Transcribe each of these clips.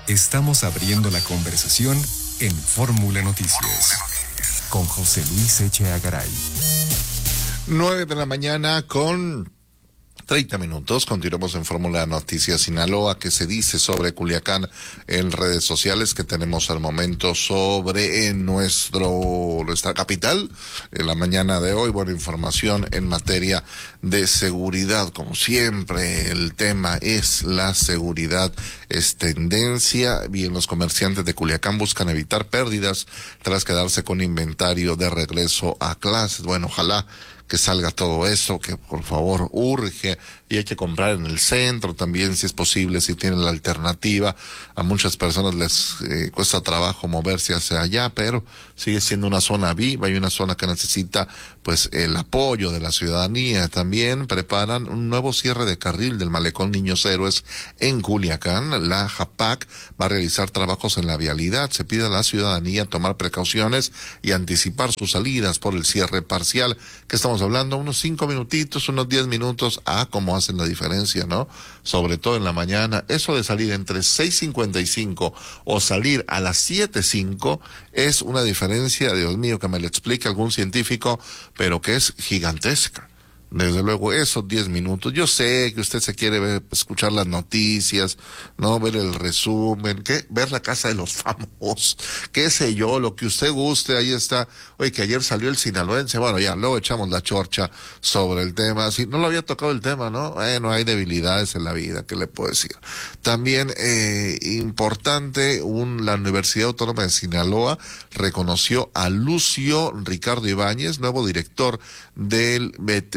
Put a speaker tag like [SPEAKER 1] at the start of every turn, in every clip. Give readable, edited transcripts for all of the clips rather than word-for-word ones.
[SPEAKER 1] Estamos abriendo la conversación en Fórmula Noticias con José Luis Echeagaray. Garay.
[SPEAKER 2] 9 de la mañana con 30 minutos. Continuamos en Fórmula Noticias Sinaloa. ¿Qué se dice sobre Culiacán en redes sociales que tenemos al momento sobre nuestra capital? En la mañana de hoy, buena información en materia de seguridad. Como siempre, el tema es la seguridad, es tendencia. Bien, los comerciantes de Culiacán buscan evitar pérdidas tras quedarse con inventario de regreso a clases. Bueno, ojalá que salga todo eso, que por favor urge, y hay que comprar en el centro también, si es posible, si tienen la alternativa. A muchas personas les cuesta trabajo moverse hacia allá, pero sigue siendo una zona viva y una zona que necesita pues el apoyo de la ciudadanía. También preparan un nuevo cierre de carril del malecón Niños Héroes en Culiacán. La JAPAC va a realizar trabajos en la vialidad. Se pide a la ciudadanía tomar precauciones y anticipar sus salidas por el cierre parcial, que estamos hablando unos 5 minutitos, unos 10 minutos, cómo hacen la diferencia, ¿no? Sobre todo en la mañana. Eso de salir entre 6:55 o salir a las 7:05 es una diferencia, Dios mío, que me lo explique algún científico, pero que es gigantesca. Desde luego, esos 10 minutos. Yo sé que usted se quiere escuchar las noticias, no ver el resumen, ver la casa de los famosos, qué sé yo, lo que usted guste, ahí está. Oye, que ayer salió el sinaloense, bueno, ya, luego echamos la chorcha sobre el tema. Si no lo había tocado el tema, ¿no? Bueno, hay debilidades en la vida, ¿qué le puedo decir? También, importante, la Universidad Autónoma de Sinaloa reconoció a Lucio Ricardo Ibáñez, nuevo director del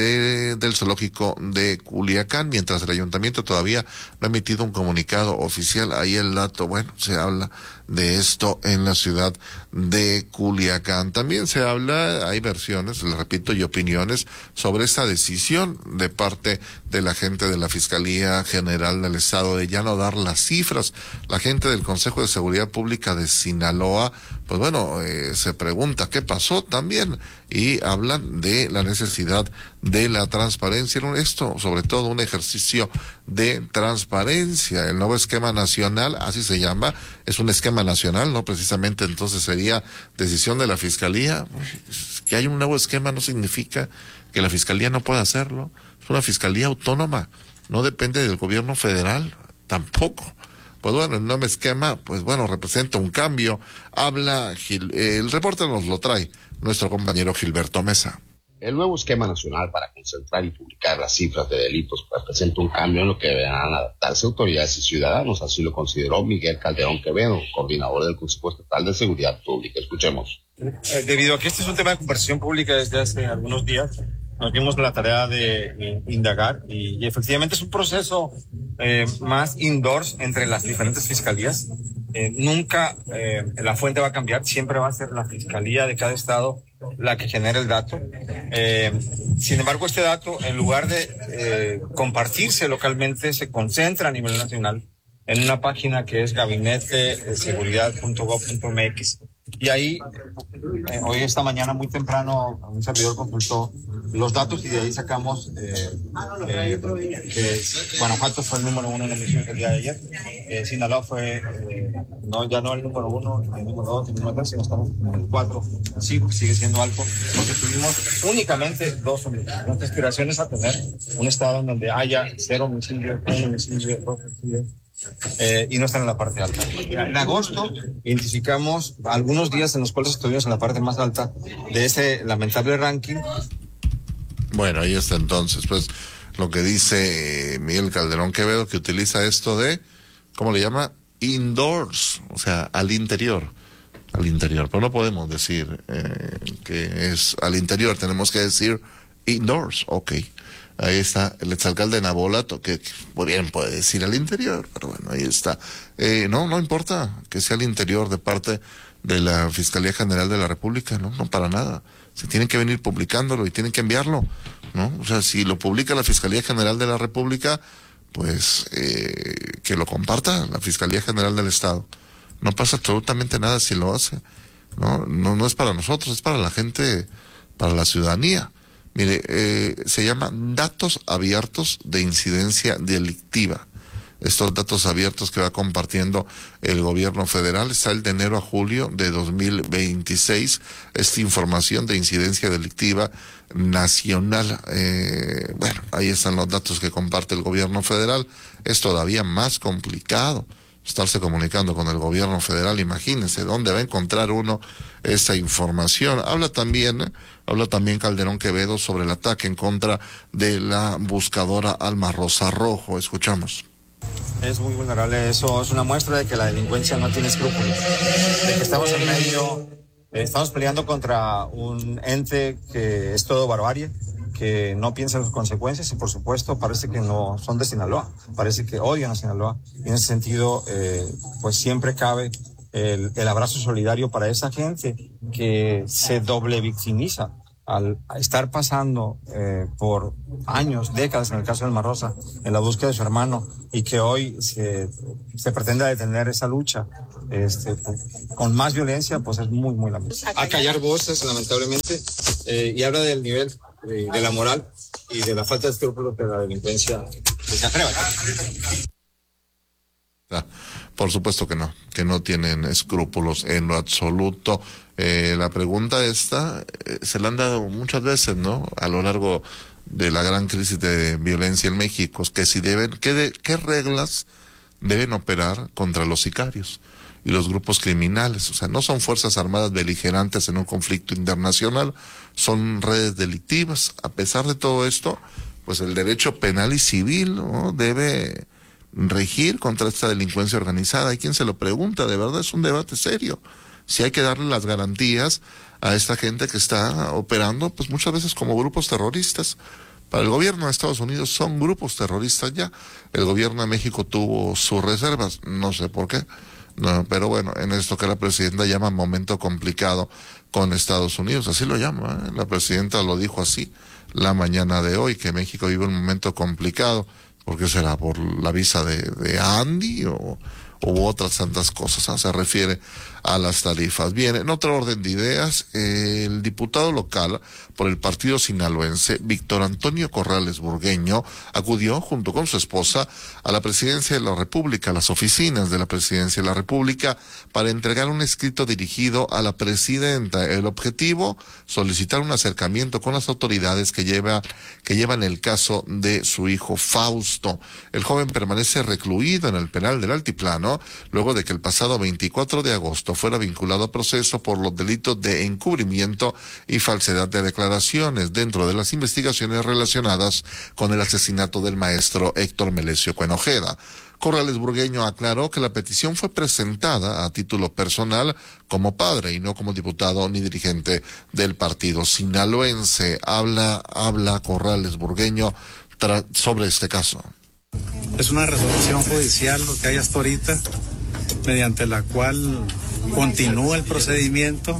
[SPEAKER 2] zoológico de Culiacán, mientras el ayuntamiento todavía no ha emitido un comunicado oficial. Ahí el dato, bueno, se habla de esto en la ciudad de Culiacán. También se habla, hay versiones, le repito, y opiniones sobre esta decisión de parte de la gente de la Fiscalía General del Estado de ya no dar las cifras. La gente del Consejo de Seguridad Pública de Sinaloa, pues bueno, se pregunta qué pasó también, y hablan de la necesidad de la transparencia. Esto, sobre todo, un ejercicio de transparencia. El nuevo esquema nacional, así se llama, es un esquema nacional, ¿no? Precisamente, entonces sería decisión de la Fiscalía. Que haya un nuevo esquema no significa que la Fiscalía no pueda hacerlo. Es una Fiscalía autónoma, no depende del gobierno federal, tampoco. Pues bueno, el nuevo esquema, pues bueno, representa un cambio. Habla el reporte nos lo trae nuestro compañero Gilberto Mesa.
[SPEAKER 3] El nuevo esquema nacional para concentrar y publicar las cifras de delitos representa un cambio en lo que deberán adaptarse autoridades y ciudadanos, así lo consideró Miguel Calderón Quevedo, coordinador del Consejo Estatal de Seguridad Pública. Escuchemos.
[SPEAKER 4] Debido a que este es un tema de conversación pública desde hace algunos días, nos dimos la tarea de indagar y efectivamente es un proceso más indoors entre las diferentes fiscalías. Nunca la fuente va a cambiar, siempre va a ser la fiscalía de cada estado la que genera el dato. Sin embargo, este dato, en lugar de compartirse localmente, se concentra a nivel nacional en una página que es gabineteseguridad.gov.mx. Y ahí, hoy esta mañana muy temprano, un servidor consultó los datos y de ahí sacamos que Guanajuato fue el número 1 en la emisión el día de ayer. Sinaloa fue, ya no el número 1, el número 2, el número 3, sino estamos en el 4. Sí, sigue siendo alto, porque tuvimos únicamente 2 homicidios. Nuestra aspiración es a tener un estado en donde haya 0 homicidios, 1 homicidio, 2 homicidios. Y no están en la parte alta. En agosto identificamos algunos días en los cuales estuvimos en la parte más alta de ese lamentable ranking.
[SPEAKER 2] Bueno, ahí está entonces, pues, lo que dice Miguel Calderón Quevedo, que utiliza esto de, ¿cómo le llama? Indoors, o sea, al interior, pero no podemos decir que es al interior, tenemos que decir indoors, ok. Ahí está el exalcalde Nabolato, que bien puede decir al interior, pero bueno, ahí está. No importa que sea al interior de parte de la Fiscalía General de la República, no para nada. Se tienen que venir publicándolo y tienen que enviarlo, ¿no? O sea, si lo publica la Fiscalía General de la República, pues que lo comparta la Fiscalía General del Estado. No pasa absolutamente nada si lo hace, no es para nosotros, es para la gente, para la ciudadanía. Mire, se llama Datos Abiertos de Incidencia Delictiva. estos datos abiertos que va compartiendo el gobierno federal. Está el de enero a julio de 2026, esta información de incidencia delictiva nacional. Bueno, ahí están los datos que comparte el gobierno federal. Es todavía más complicado estarse comunicando con el gobierno federal. Imagínense dónde va a encontrar uno esa información. Habla también Calderón Quevedo sobre el ataque en contra de la buscadora Alma Rosa Rojo. Escuchamos.
[SPEAKER 4] Es muy vulnerable, eso es una muestra de que la delincuencia no tiene escrúpulos, de que estamos en medio, estamos peleando contra un ente que es todo barbarie, que no piensa en las consecuencias y por supuesto parece que no son de Sinaloa, parece que odian a Sinaloa. Y en ese sentido, pues siempre cabe el abrazo solidario para esa gente que se doble victimiza al estar pasando por años, décadas, en el caso de Alma Rosa, en la búsqueda de su hermano, y que hoy se pretenda detener esa lucha con más violencia, pues es muy, muy lamentable. A callar voces, lamentablemente, y habla del nivel de la moral y de la falta de escrúpulos de la delincuencia que se atreva.
[SPEAKER 2] Por supuesto que no tienen escrúpulos en lo absoluto. La pregunta esta se la han dado muchas veces, ¿no? A lo largo de la gran crisis de violencia en México, es que si ¿qué reglas deben operar contra los sicarios y los grupos criminales? O sea, no son fuerzas armadas beligerantes en un conflicto internacional, son redes delictivas. A pesar de todo esto, pues el derecho penal y civil, ¿no?, debe regir contra esta delincuencia organizada. Hay quien se lo pregunta, de verdad es un debate serio. Si hay que darle las garantías a esta gente que está operando, pues muchas veces como grupos terroristas. Para el gobierno de Estados Unidos son grupos terroristas ya. El gobierno de México tuvo sus reservas, no sé por qué. No, pero bueno, en esto que la presidenta llama momento complicado con Estados Unidos, así lo llama, ¿eh? La presidenta lo dijo así la mañana de hoy, que México vive un momento complicado. ¿Por qué será? ¿Por la visa de Andy u otras tantas cosas? ¿Ah? Se refiere a las tarifas. Bien, en otro orden de ideas, el diputado local por el partido sinaloense, Víctor Antonio Corrales Burgueño, acudió junto con su esposa a la Presidencia de la República, a las oficinas de la Presidencia de la República, para entregar un escrito dirigido a la presidenta. El objetivo, solicitar un acercamiento con las autoridades que llevan el caso de su hijo Fausto. El joven permanece recluido en el penal del Altiplano, luego de que el pasado 24 de agosto fuera vinculado a proceso por los delitos de encubrimiento y falsedad de declaraciones dentro de las investigaciones relacionadas con el asesinato del maestro Héctor Melesio Cuenojeda. Corrales Burgueño aclaró que la petición fue presentada a título personal como padre y no como diputado ni dirigente del partido sinaloense. Habla Corrales Burgueño sobre este caso.
[SPEAKER 5] Es una resolución judicial lo que hay hasta ahorita, mediante la cual continúa el procedimiento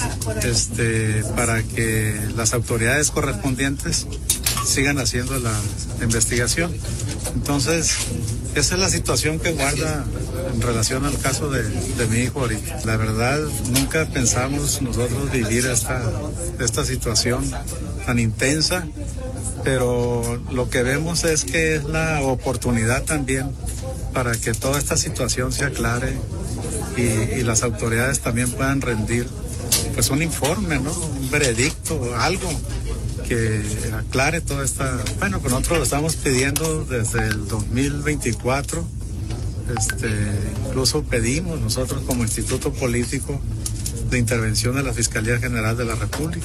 [SPEAKER 5] para que las autoridades correspondientes sigan haciendo la investigación. Entonces, esa es la situación que guarda en relación al caso de mi hijo ahorita. La verdad, nunca pensamos nosotros vivir esta situación tan intensa, pero lo que vemos es que es la oportunidad también para que toda esta situación se aclare y las autoridades también puedan rendir pues un informe, ¿no? Un veredicto, algo que aclare toda esta... Bueno, que nosotros lo estamos pidiendo desde el 2024, incluso pedimos nosotros como Instituto Político de Intervención de la Fiscalía General de la República.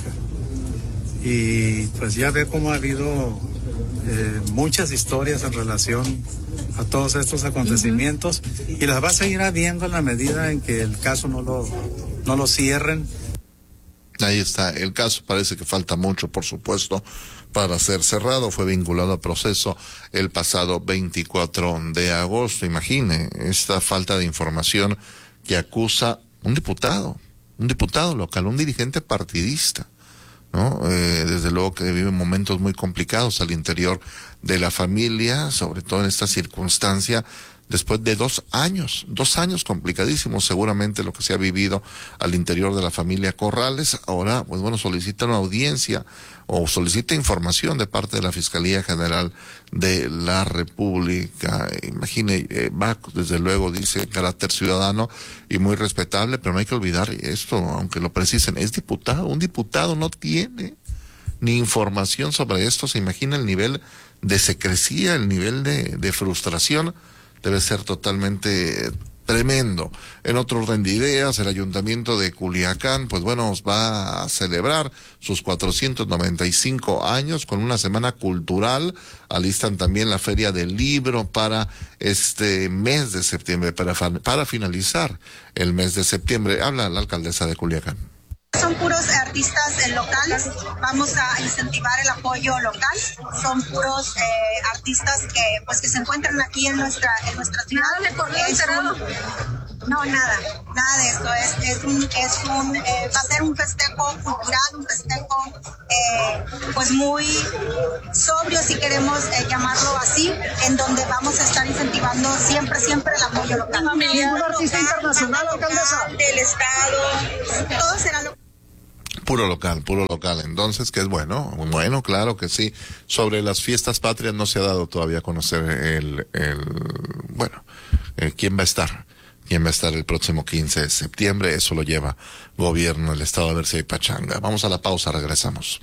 [SPEAKER 5] Y pues ya ve cómo ha habido muchas historias en relación a todos estos acontecimientos y las va a seguir habiendo en la medida en que el caso no lo cierren.
[SPEAKER 2] Ahí está el caso, parece que falta mucho, por supuesto, para ser cerrado. Fue vinculado a proceso el pasado 24 de agosto. Imagine esta falta de información que acusa un diputado local, un dirigente partidista, ¿no? Desde luego que vive momentos muy complicados al interior de la familia, sobre todo en esta circunstancia después de 2 años complicadísimos, seguramente lo que se ha vivido al interior de la familia Corrales. Ahora, pues bueno, solicita una audiencia o solicita información de parte de la Fiscalía General de la República. Imagine, va desde luego, dice, carácter ciudadano y muy respetable, pero no hay que olvidar esto, aunque lo precisen, es diputado. Un diputado no tiene ni información sobre esto. Se imagina el nivel de secrecía, el nivel de frustración, debe ser totalmente tremendo. En otro orden de ideas, el Ayuntamiento de Culiacán, pues bueno, va a celebrar sus 495 años con una semana cultural. Alistan también la Feria del Libro para este mes de septiembre, para finalizar el mes de septiembre. Habla la alcaldesa de Culiacán.
[SPEAKER 6] Son puros artistas locales, vamos a incentivar el apoyo local, son puros artistas que se encuentran aquí en nuestra ciudad. ¿Nada de corrido enterado? No, nada de esto, va a ser un festejo cultural, un festejo pues muy sobrio, si queremos llamarlo así, en donde vamos a estar incentivando siempre el apoyo local.
[SPEAKER 7] ¿Ningún artista internacional, alcaldesa?
[SPEAKER 6] Del estado, todo será local.
[SPEAKER 2] Puro local, entonces, que es bueno, claro que sí. Sobre las fiestas patrias no se ha dado todavía a conocer quién va a estar el próximo 15 de septiembre, eso lo lleva gobierno del estado, a ver si hay pachanga. Vamos a la pausa, regresamos.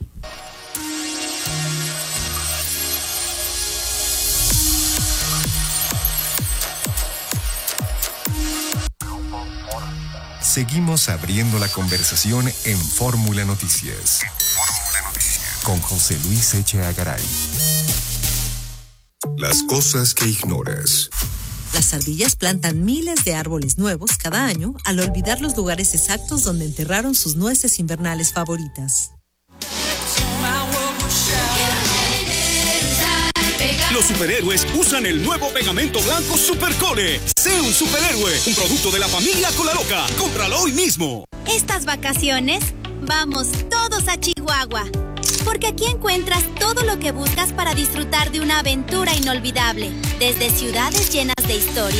[SPEAKER 1] Seguimos abriendo la conversación en Fórmula Noticias. Con José Luis Echeagüe Garay. Las cosas que ignoras.
[SPEAKER 8] Las ardillas plantan miles de árboles nuevos cada año al olvidar los lugares exactos donde enterraron sus nueces invernales favoritas.
[SPEAKER 9] Los superhéroes usan el nuevo pegamento blanco Supercole. Sé un superhéroe, un producto de la familia Colaloca. Cómpralo hoy mismo.
[SPEAKER 10] Estas vacaciones, vamos todos a Chihuahua. Porque aquí encuentras todo lo que buscas para disfrutar de una aventura inolvidable. Desde ciudades llenas de historia